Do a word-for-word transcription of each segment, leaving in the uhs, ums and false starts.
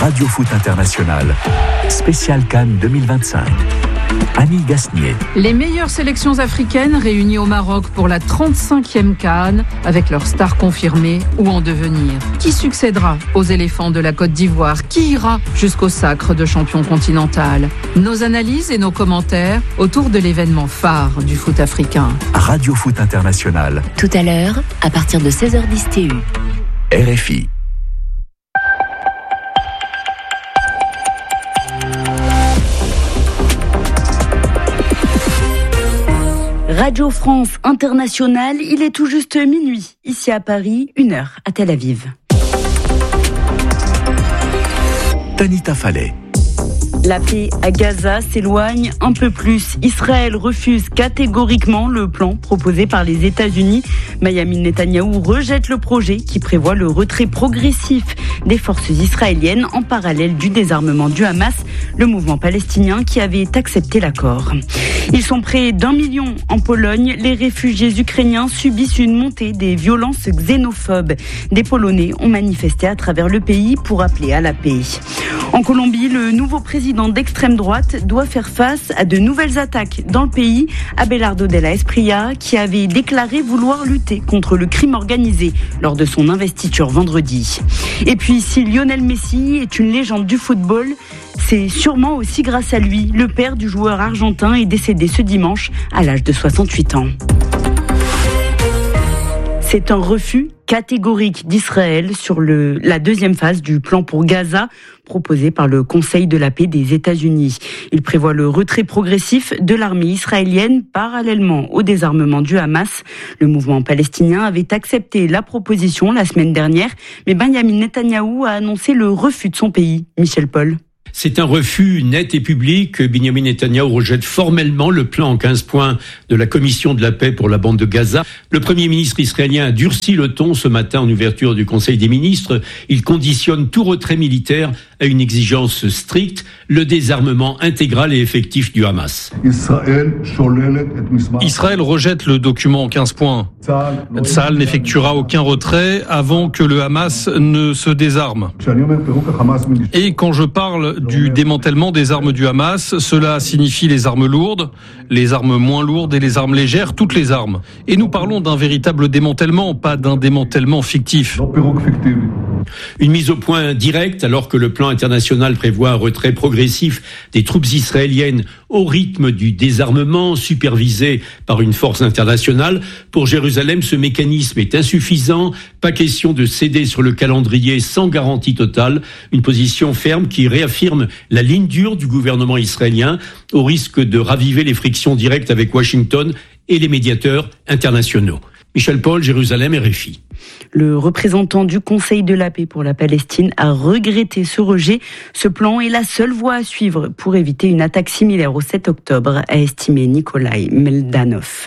Radio Foot International, spécial Cannes deux mille vingt-cinq. Annie Gasnier. Les meilleures sélections africaines réunies au Maroc pour la trente-cinquième Cannes, avec leurs stars confirmées ou en devenir. Qui succédera aux éléphants de la Côte d'Ivoire? Qui ira jusqu'au sacre de champion continental? Nos analyses et nos commentaires autour de l'événement phare du foot africain. Radio Foot International. Tout à l'heure, à partir de seize heures dix T U. R F I. Radio France Internationale, il est tout juste minuit, ici à Paris, une heure à Tel Aviv. Tanita Fallet. La paix à Gaza s'éloigne un peu plus. Israël refuse catégoriquement le plan proposé par les États-Unis. Benyamin Netanyahou rejette le projet qui prévoit le retrait progressif des forces israéliennes en parallèle du désarmement du Hamas, le mouvement palestinien qui avait accepté l'accord. Ils sont près d'un million en Pologne. Les réfugiés ukrainiens subissent une montée des violences xénophobes. Des Polonais ont manifesté à travers le pays pour appeler à la paix. En Colombie, le nouveau président d'extrême droite doit faire face à de nouvelles attaques dans le pays. Abelardo de la Espriella, qui avait déclaré vouloir lutter contre le crime organisé lors de son investiture vendredi. Et puis, si Lionel Messi est une légende du football, c'est sûrement aussi grâce à lui. Le père du joueur argentin est décédé ce dimanche à l'âge de soixante-huit ans. C'est un refus catégorique d'Israël sur le, la deuxième phase du plan pour Gaza proposé par le Conseil de la paix des États-Unis. Il prévoit le retrait progressif de l'armée israélienne parallèlement au désarmement du Hamas. Le mouvement palestinien avait accepté la proposition la semaine dernière, mais Benyamin Netanyahou a annoncé le refus de son pays. Michel Paul. C'est un refus net et public. Benyamin Netanyahou rejette formellement le plan en quinze points de la Commission de la paix pour la bande de Gaza. Le Premier ministre israélien a durci le ton ce matin en ouverture du Conseil des ministres. Il conditionne tout retrait militaire à une exigence stricte, le désarmement intégral et effectif du Hamas. Israël rejette le document en quinze points. Tsahal n'effectuera aucun retrait avant que le Hamas ne se désarme. Et quand je parle du démantèlement des armes du Hamas, cela signifie les armes lourdes, les armes moins lourdes et les armes légères, toutes les armes. Et nous parlons d'un véritable démantèlement, pas d'un démantèlement fictif. Une mise au point directe alors que le plan international prévoit un retrait progressif des troupes israéliennes au rythme du désarmement supervisé par une force internationale. Pour Jérusalem, ce mécanisme est insuffisant. Pas question de céder sur le calendrier sans garantie totale. Une position ferme qui réaffirme la ligne dure du gouvernement israélien au risque de raviver les frictions directes avec Washington et les médiateurs internationaux. Michel Paul, Jérusalem, R F I. Le représentant du Conseil de la paix pour la Palestine a regretté ce rejet. Ce plan est la seule voie à suivre pour éviter une attaque similaire au sept octobre, a estimé Nikolai Meldanov.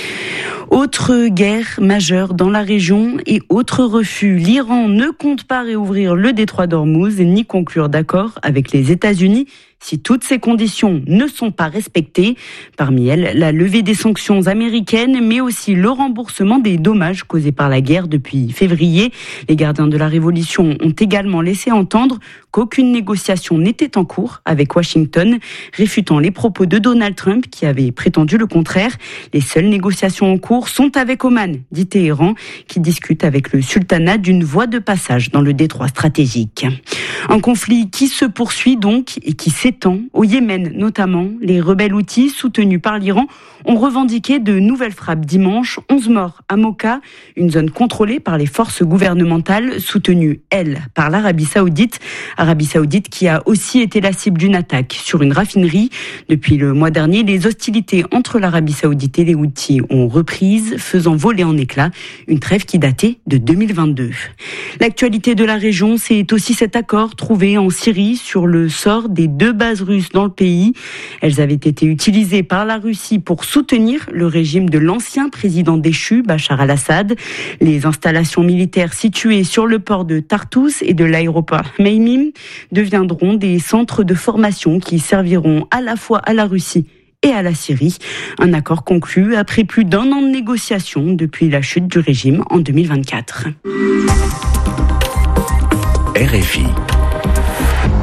Autre guerre majeure dans la région et autre refus. L'Iran ne compte pas réouvrir le détroit d'Ormuz ni conclure d'accord avec les États-Unis si toutes ces conditions ne sont pas respectées. Parmi elles, la levée des sanctions américaines, mais aussi le remboursement des dommages causés par la guerre depuis février. Les gardiens de la révolution ont également laissé entendre qu'aucune négociation n'était en cours avec Washington, réfutant les propos de Donald Trump qui avait prétendu le contraire. Les seules négociations en cours sont avec Oman, dit Téhéran, qui discute avec le sultanat d'une voie de passage dans le détroit stratégique. Un conflit qui se poursuit donc et qui s'étend. Au Yémen notamment, les rebelles houthis soutenus par l'Iran ont revendiqué de nouvelles frappes dimanche. onze morts à Mocha, une zone contrôlée par les forces gouvernementales soutenues, elles, par l'Arabie Saoudite. Arabie Saoudite qui a aussi été la cible d'une attaque sur une raffinerie. Depuis le mois dernier, les hostilités entre l'Arabie Saoudite et les Houthis ont reprise, faisant voler en éclats une trêve qui datait de deux mille vingt-deux. L'actualité de la région, c'est aussi cet accord trouvé en Syrie sur le sort des deux bases russes dans le pays. Elles avaient été utilisées par la Russie pour soutenir le régime de l'ancien président déchu, Bachar al-Assad. Les installations militaires situées sur le port de Tartous et de l'aéroport Meimim deviendront des centres de formation qui serviront à la fois à la Russie et à la Syrie. Un accord conclu après plus d'un an de négociations depuis la chute du régime en deux mille vingt-quatre. R F I.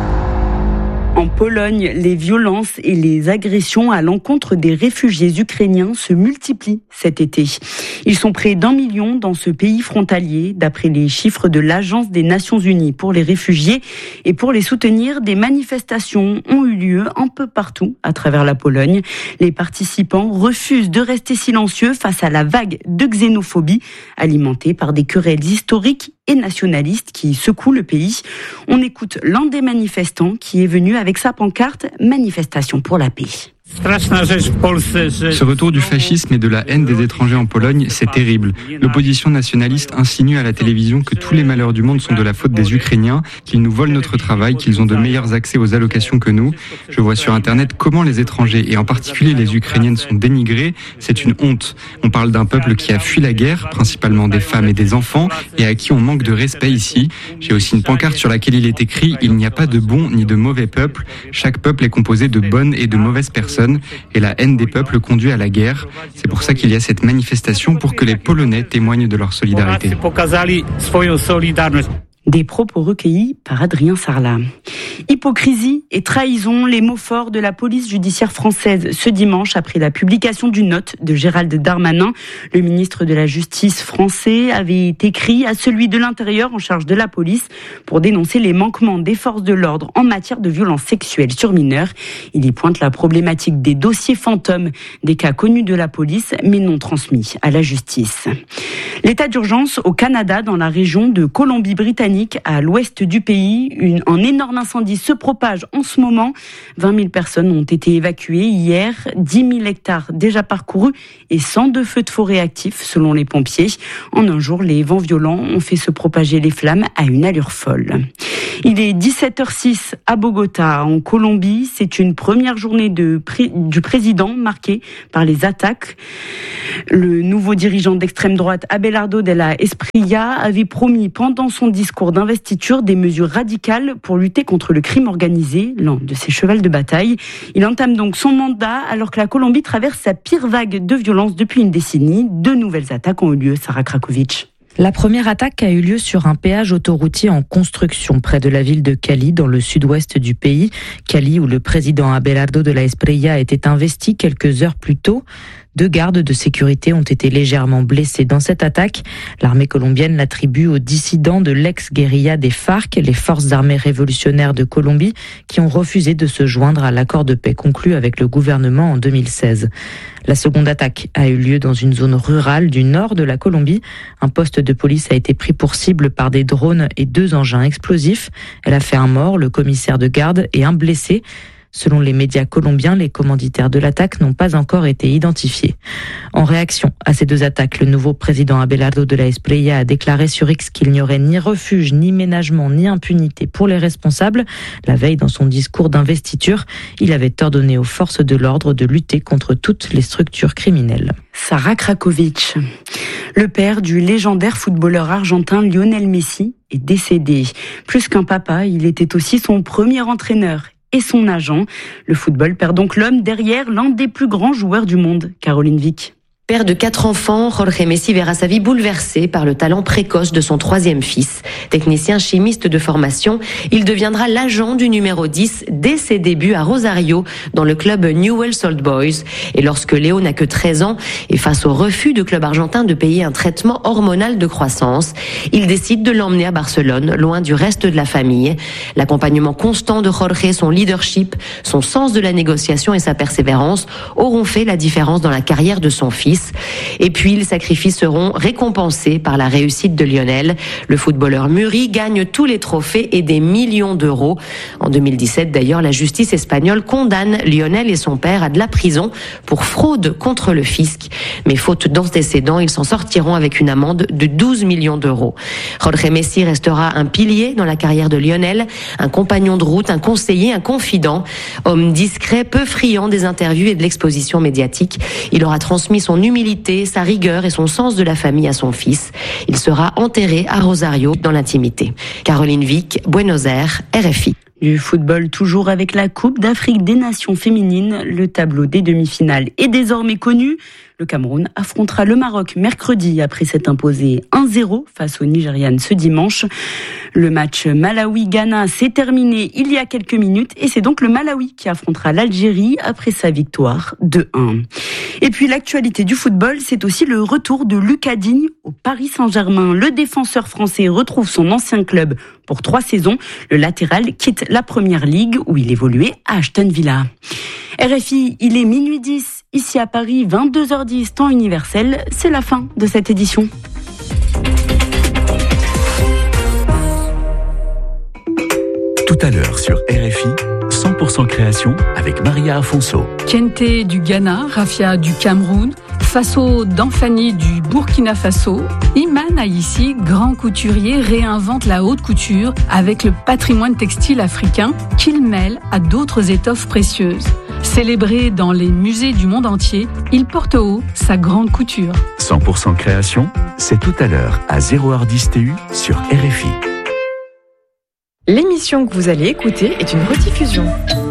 Pologne, les violences et les agressions à l'encontre des réfugiés ukrainiens se multiplient cet été. Ils sont près d'un million dans ce pays frontalier, d'après les chiffres de l'Agence des Nations Unies pour les réfugiés. Et pour les soutenir, des manifestations ont eu lieu un peu partout à travers la Pologne. Les participants refusent de rester silencieux face à la vague de xénophobie alimentée par des querelles historiques et nationalistes qui secouent le pays. On écoute l'un des manifestants qui est venu avec sa pancarte « Manifestation pour la paix ». Ce retour du fascisme et de la haine des étrangers en Pologne, c'est terrible. L'opposition nationaliste insinue à la télévision que tous les malheurs du monde sont de la faute des Ukrainiens, qu'ils nous volent notre travail, qu'ils ont de meilleurs accès aux allocations que nous. Je vois sur Internet comment les étrangers, et en particulier les Ukrainiennes, sont dénigrés. C'est une honte. On parle d'un peuple qui a fui la guerre, principalement des femmes et des enfants, et à qui on manque de respect ici. J'ai aussi une pancarte sur laquelle il est écrit « Il n'y a pas de bon ni de mauvais peuple. Chaque peuple est composé de bonnes et de mauvaises personnes. Et la haine des peuples conduit à la guerre. C'est pour ça qu'il y a cette manifestation pour que les Polonais témoignent de leur solidarité. » Des propos recueillis par Adrien Sarlat. Hypocrisie et trahison, les mots forts de la police judiciaire française ce dimanche après la publication d'une note de Gérald Darmanin. Le ministre de la Justice français avait écrit à celui de l'Intérieur en charge de la police pour dénoncer les manquements des forces de l'ordre en matière de violences sexuelles sur mineurs. Il y pointe la problématique des dossiers fantômes, des cas connus de la police mais non transmis à la justice. L'état d'urgence au Canada dans la région de Colombie-Britannique à l'ouest du pays. Une, un énorme incendie se propage en ce moment. vingt mille personnes ont été évacuées hier, dix mille hectares déjà parcourus et cent deux feux de forêt actifs selon les pompiers. En un jour, les vents violents ont fait se propager les flammes à une allure folle. Il est dix-sept heures six à Bogota, en Colombie. C'est une première journée de pré- du président marquée par les attaques. Le nouveau dirigeant d'extrême droite, Abelardo de la Espriella, avait promis pendant son discours d'investiture des mesures radicales pour lutter contre le crime organisé, l'un de ses chevals de bataille. Il entame donc son mandat alors que la Colombie traverse sa pire vague de violence depuis une décennie. Deux nouvelles attaques ont eu lieu, Sarah Krakovic. La première attaque a eu lieu sur un péage autoroutier en construction près de la ville de Cali, dans le sud-ouest du pays. Cali, où le président Abelardo de la Espriella était investi quelques heures plus tôt. Deux gardes de sécurité ont été légèrement blessés dans cette attaque. L'armée colombienne l'attribue aux dissidents de l'ex-guérilla des FARC, les forces armées révolutionnaires de Colombie, qui ont refusé de se joindre à l'accord de paix conclu avec le gouvernement en deux mille seize. La seconde attaque a eu lieu dans une zone rurale du nord de la Colombie. Un poste de police a été pris pour cible par des drones et deux engins explosifs. Elle a fait un mort, le commissaire de garde, et un blessé. Selon les médias colombiens, les commanditaires de l'attaque n'ont pas encore été identifiés. En réaction à ces deux attaques, le nouveau président Abelardo de la Espriella a déclaré sur X qu'il n'y aurait ni refuge, ni ménagement, ni impunité pour les responsables. La veille, dans son discours d'investiture, il avait ordonné aux forces de l'ordre de lutter contre toutes les structures criminelles. Sarah Krakovic. Le père du légendaire footballeur argentin Lionel Messi est décédé. Plus qu'un papa, il était aussi son premier entraîneur et son agent. Le football perd donc l'homme derrière l'un des plus grands joueurs du monde, Caroline Vic. Père de quatre enfants, Jorge Messi verra sa vie bouleversée par le talent précoce de son troisième fils. Technicien chimiste de formation, il deviendra l'agent du numéro dix dès ses débuts à Rosario, dans le club Newell's Old Boys. Et lorsque Léo n'a que treize ans, et face au refus du club argentin de payer un traitement hormonal de croissance, il décide de l'emmener à Barcelone, loin du reste de la famille. L'accompagnement constant de Jorge, son leadership, son sens de la négociation et sa persévérance auront fait la différence dans la carrière de son fils. Et puis, les sacrifices seront récompensés par la réussite de Lionel. Le footballeur mûri gagne tous les trophées et des millions d'euros. En deux mille dix-sept, d'ailleurs, la justice espagnole condamne Lionel et son père à de la prison pour fraude contre le fisc. Mais faute d'antécédents, ils s'en sortiront avec une amende de douze millions d'euros. Jorge Messi restera un pilier dans la carrière de Lionel, un compagnon de route, un conseiller, un confident. Homme discret, peu friand des interviews et de l'exposition médiatique, il aura transmis son humilité, sa rigueur et son sens de la famille à son fils. Il sera enterré à Rosario dans l'intimité. Caroline Vic, Buenos Aires, R F I. Du football toujours avec la Coupe d'Afrique des Nations féminines. Le tableau des demi-finales est désormais connu. Le Cameroun affrontera le Maroc mercredi après s'être imposé un zéro face aux Nigérianes ce dimanche. Le match Malawi-Ghana s'est terminé il y a quelques minutes et c'est donc le Malawi qui affrontera l'Algérie après sa victoire deux un. Et puis l'actualité du football, c'est aussi le retour de Lucas Digne au Paris Saint-Germain. Le défenseur français retrouve son ancien club pour trois saisons. Le latéral quitte la Première Ligue où il évoluait à Aston Villa. R F I, il est minuit dix, ici à Paris, vingt-deux heures dix, temps universel. C'est la fin de cette édition. Tout à l'heure sur R F I, cent pour cent création avec Maria Afonso. Kente du Ghana, Rafia du Cameroun, Faso Danfani du Burkina Faso, Iman Aïssi, grand couturier, réinvente la haute couture avec le patrimoine textile africain qu'il mêle à d'autres étoffes précieuses. Célébré dans les musées du monde entier, il porte haut sa grande couture. cent pour cent création, c'est tout à l'heure à zéro heure dix T U sur R F I. L'émission que vous allez écouter est une rediffusion.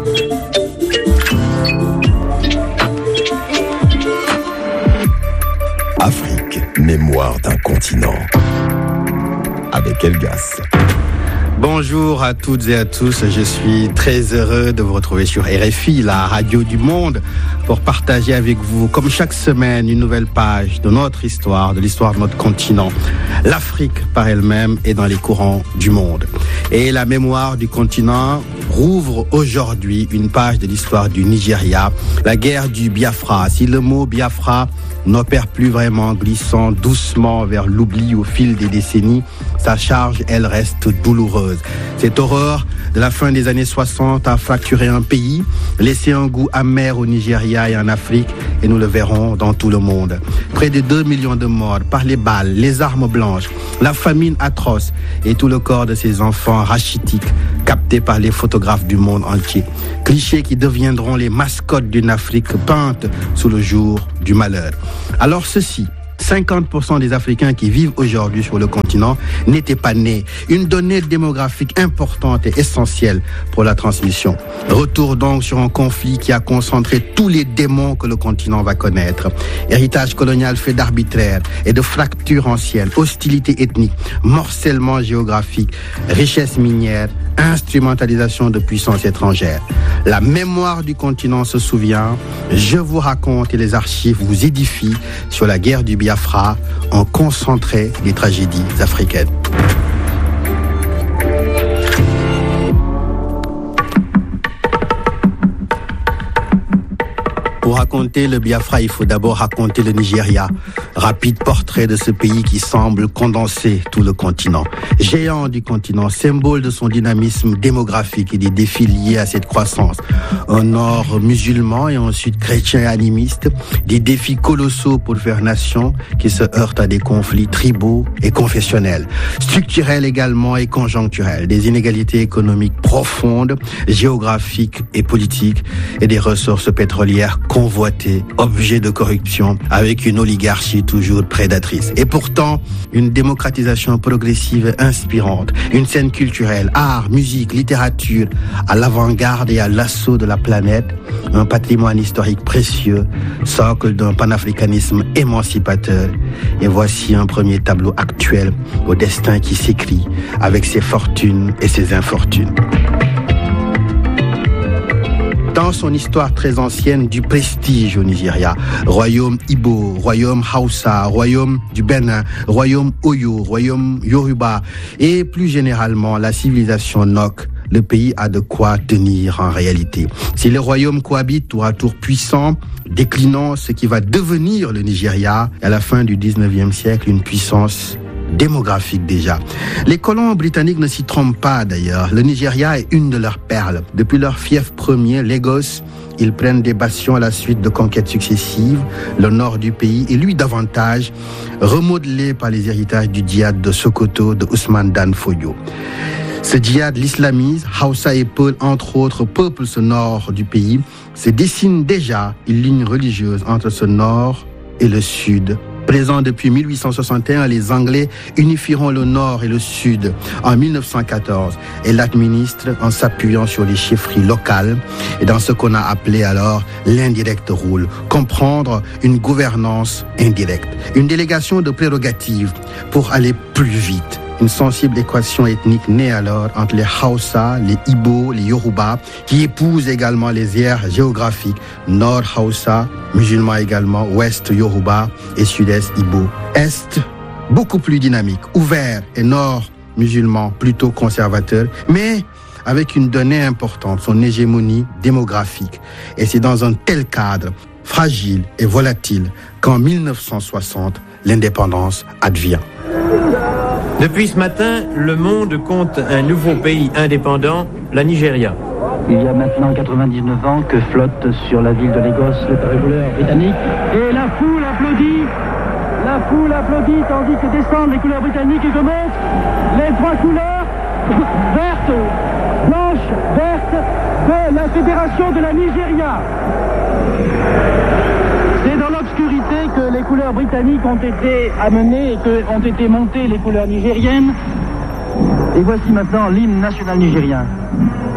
Afrique, mémoire d'un continent. Avec Elgas. Bonjour à toutes et à tous, je suis très heureux de vous retrouver sur R F I, la radio du monde, pour partager avec vous, comme chaque semaine, une nouvelle page de notre histoire, de l'histoire de notre continent. L'Afrique par elle-même est dans les courants du monde. Et la mémoire du continent rouvre aujourd'hui une page de l'histoire du Nigeria, la guerre du Biafra. Si le mot Biafra n'opère plus vraiment, glissant doucement vers l'oubli au fil des décennies, sa charge, elle, reste douloureuse. Cette horreur de la fin des années soixante a fracturé un pays, laissé un goût amer au Nigeria et en Afrique, et nous le verrons dans tout le monde. Près de deux millions de morts par les balles, les armes blanches, la famine atroce et tout le corps de ces enfants rachitiques captés par les photographes du monde entier. Clichés qui deviendront les mascottes d'une Afrique peinte sous le jour du malheur. Alors ceci, cinquante pour cent des Africains qui vivent aujourd'hui sur le continent n'étaient pas nés. Une donnée démographique importante et essentielle pour la transmission. Retour donc sur un conflit qui a concentré tous les démons que le continent va connaître. Héritage colonial fait d'arbitraire et de fractures anciennes, hostilité ethnique, morcellement géographique, richesse minière, instrumentalisation de puissances étrangères. La mémoire du continent se souvient, je vous raconte et les archives vous édifient sur la guerre du Biafra en concentré des tragédies africaines. Pour raconter le Biafra, il faut d'abord raconter le Nigeria. Rapide portrait de ce pays qui semble condenser tout le continent. Géant du continent, symbole de son dynamisme démographique et des défis liés à cette croissance. Un nord musulman et ensuite chrétien et animiste. Des défis colossaux pour faire nation qui se heurtent à des conflits tribaux et confessionnels. Structurels également et conjoncturels. Des inégalités économiques profondes, géographiques et politiques et des ressources pétrolières convoité, objet de corruption, avec une oligarchie toujours prédatrice. Et pourtant, une démocratisation progressive et inspirante, une scène culturelle, art, musique, littérature, à l'avant-garde et à l'assaut de la planète, un patrimoine historique précieux, socle d'un panafricanisme émancipateur. Et voici un premier tableau actuel au destin qui s'écrit avec ses fortunes et ses infortunes. Dans son histoire très ancienne du prestige au Nigeria, royaume Ibo, royaume Hausa, royaume du Bénin, royaume Oyo, royaume Yoruba et plus généralement la civilisation Nok, le pays a de quoi tenir en réalité. Si les royaumes cohabitent tour à tour puissants, déclinant ce qui va devenir le Nigeria à la fin du dix-neuvième siècle, une puissance démographique déjà. Les colons britanniques ne s'y trompent pas d'ailleurs. Le Nigeria est une de leurs perles. Depuis leur fief premier, Lagos, ils prennent des bastions à la suite de conquêtes successives. Le nord du pays est lui davantage remodelé par les héritages du djihad de Sokoto de Ousmane Dan Fodio. Ce djihad l'islamise, Hausa et Peul, entre autres, peuplent ce nord du pays. Se dessine déjà une ligne religieuse entre ce nord et le sud Présents depuis mille huit cent soixante et un, les Anglais unifieront le Nord et le Sud en mille neuf cent quatorze et l'administrent en s'appuyant sur les chefferies locales et dans ce qu'on a appelé alors l'indirect rule, comprendre une gouvernance indirecte, une délégation de prérogatives pour aller plus vite. Une sensible équation ethnique naît alors entre les Hausa, les Ibo, les Yoruba, qui épousent également les aires géographiques Nord Hausa, musulmans également, Ouest Yoruba et Sud-Est Ibo. Est, beaucoup plus dynamique, ouvert et Nord musulman, plutôt conservateur, mais avec une donnée importante, son hégémonie démographique. Et c'est dans un tel cadre, fragile et volatile, qu'en mille neuf cent soixante, l'indépendance advient. Depuis ce matin, le monde compte un nouveau pays indépendant, la Nigeria. Il y a maintenant quatre-vingt-dix-neuf ans que flotte sur la ville de Lagos le tricolore britannique. Et la foule applaudit, la foule applaudit tandis que descendent les couleurs britanniques et que montent les trois couleurs vertes, blanches, vertes de la Fédération de la Nigeria. C'est dans l'obscurité que les couleurs britanniques ont été amenées et que ont été montées les couleurs nigériennes. Et voici maintenant l'hymne national nigérien.